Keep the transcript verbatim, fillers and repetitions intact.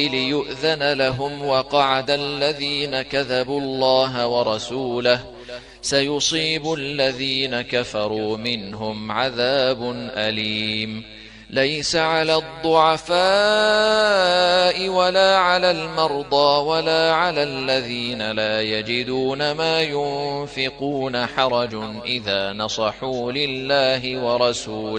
ليؤذن لهم وقعد الذين كذبوا الله ورسوله سيصيب الذين كفروا منهم عذاب أليم ليس على الضعفاء ولا على المرضى ولا على الذين لا يجدون ما ينفقون حرج إذا نصحوا لله ورسوله